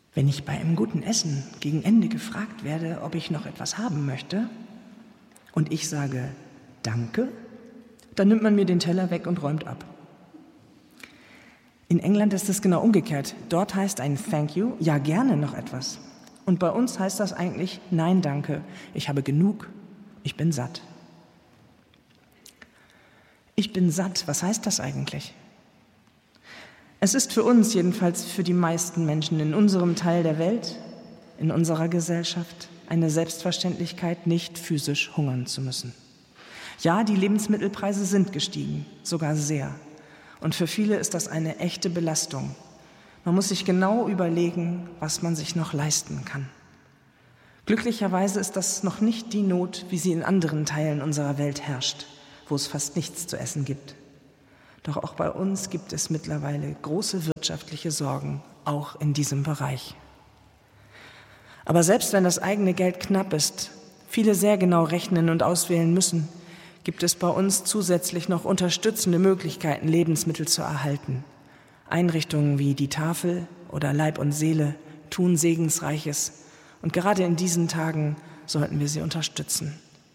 Wenn ich bei einem guten Essen gegen Ende gefragt werde, ob ich noch etwas haben möchte, und ich sage Danke, dann nimmt man mir den Teller weg und räumt ab. In England ist es genau umgekehrt. Dort heißt ein Thank you, ja gerne noch etwas. Und bei uns heißt das eigentlich Nein, danke, ich habe genug, ich bin satt. Ich bin satt, was heißt das eigentlich? Es ist für uns, jedenfalls für die meisten Menschen in unserem Teil der Welt, in unserer Gesellschaft, eine Selbstverständlichkeit, nicht physisch hungern zu müssen. Ja, die Lebensmittelpreise sind gestiegen, sogar sehr. Und für viele ist das eine echte Belastung. Man muss sich genau überlegen, was man sich noch leisten kann. Glücklicherweise ist das noch nicht die Not, wie sie in anderen Teilen unserer Welt herrscht, wo es fast nichts zu essen gibt. Doch auch bei uns gibt es mittlerweile große wirtschaftliche Sorgen, auch in diesem Bereich. Aber selbst wenn das eigene Geld knapp ist, viele sehr genau rechnen und auswählen müssen, gibt es bei uns zusätzlich noch unterstützende Möglichkeiten, Lebensmittel zu erhalten. Einrichtungen wie die Tafel oder Leib und Seele tun Segensreiches und gerade in diesen Tagen sollten wir sie unterstützen.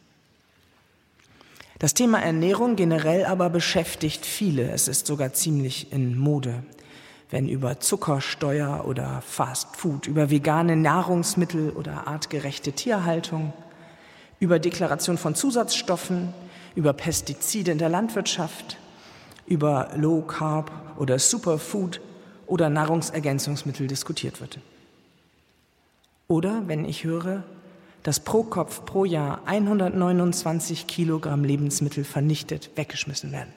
Das Thema Ernährung generell aber beschäftigt viele. Es ist sogar ziemlich in Mode. Wenn über Zuckersteuer oder Fast Food, über vegane Nahrungsmittel oder artgerechte Tierhaltung, über Deklaration von Zusatzstoffen, über Pestizide in der Landwirtschaft, über Low Carb oder Superfood oder Nahrungsergänzungsmittel diskutiert wird. Oder wenn ich höre, dass pro Kopf pro Jahr 129 Kilogramm Lebensmittel vernichtet, weggeschmissen werden.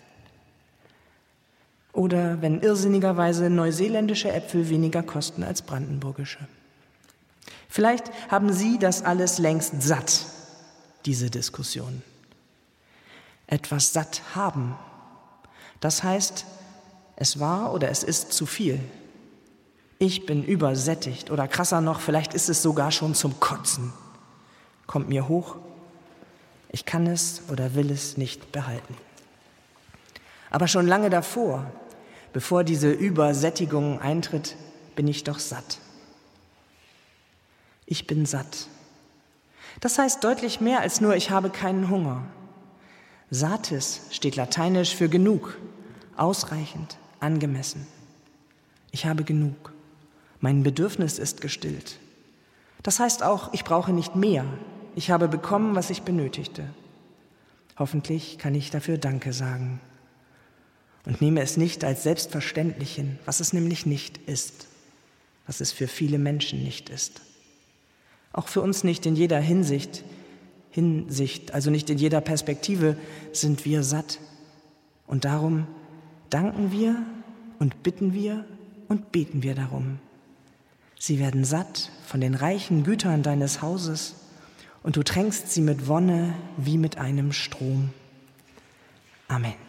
Oder wenn irrsinnigerweise neuseeländische Äpfel weniger kosten als brandenburgische. Vielleicht haben Sie das alles längst satt, diese Diskussion. Etwas satt haben, das heißt, es war oder es ist zu viel. Ich bin übersättigt oder krasser noch, vielleicht ist es sogar schon zum Kotzen. Kommt mir hoch, ich kann es oder will es nicht behalten. Aber schon lange davor, bevor diese Übersättigung eintritt, bin ich doch satt. Ich bin satt. Das heißt deutlich mehr als nur, ich habe keinen Hunger. Satis steht lateinisch für genug, ausreichend, angemessen. Ich habe genug. Mein Bedürfnis ist gestillt. Das heißt auch, ich brauche nicht mehr. Ich habe bekommen, was ich benötigte. Hoffentlich kann ich dafür Danke sagen. Und nehme es nicht als selbstverständlich hin, was es nämlich nicht ist. Was es für viele Menschen nicht ist. Auch für uns nicht in jeder Hinsicht, also nicht in jeder Perspektive, sind wir satt. Und darum danken wir und bitten wir und beten wir darum. Sie werden satt von den reichen Gütern deines Hauses und du tränkst sie mit Wonne wie mit einem Strom. Amen.